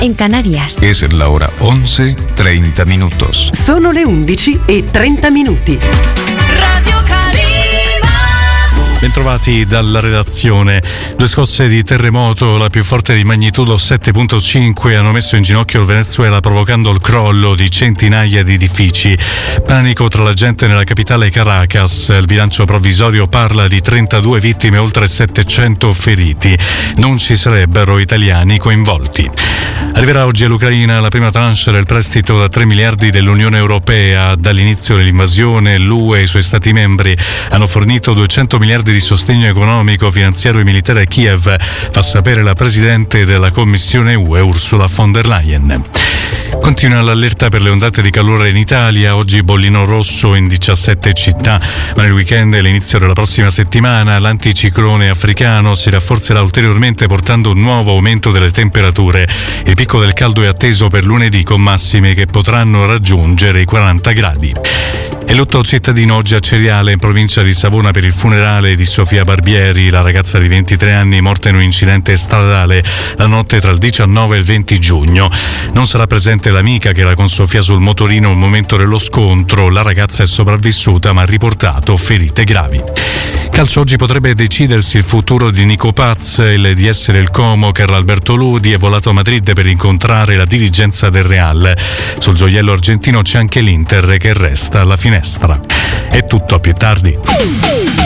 en Canarias. Es la hora 11:30 minutos. Sono le 11:30. Radio Calima. Bentrovati dalla redazione. 2 scosse di terremoto, la più forte di magnitudo 7.5, hanno messo in ginocchio il Venezuela, provocando il crollo di centinaia di edifici. Panico tra la gente nella capitale Caracas. Il bilancio provvisorio parla di 32 vittime e oltre 700 feriti. Non ci sarebbero italiani coinvolti. Arriverà oggi all'Ucraina la prima tranche del prestito da 3 miliardi dell'Unione Europea. Dall'inizio dell'invasione l'UE e i suoi Stati membri hanno fornito 200 miliardi di sostegno economico, finanziario e militare a Kiev, fa sapere la Presidente della Commissione UE Ursula von der Leyen. Continua l'allerta per le ondate di calore in Italia, oggi bollino rosso in 17 città, ma nel weekend e all'inizio della prossima settimana l'anticiclone africano si rafforzerà ulteriormente portando un nuovo aumento delle temperature. Il picco del caldo è atteso per lunedì con massime che potranno raggiungere i 40 gradi. E lutto cittadino oggi a Ceriale, in provincia di Savona, per il funerale di Sofia Barbieri, la ragazza di 23 anni morta in un incidente stradale la notte tra il 19 e il 20 giugno. Non sarà presente l'amica che era con Sofia sul motorino al momento dello scontro. La ragazza è sopravvissuta ma ha riportato ferite gravi. Calcio, oggi potrebbe decidersi il futuro di Nico Paz. Il di essere il Como, Carlo Alberto Ludi, è volato a Madrid per incontrare la dirigenza del Real. Sul gioiello argentino c'è anche l'Inter che resta alla finestra. È tutto, a più tardi.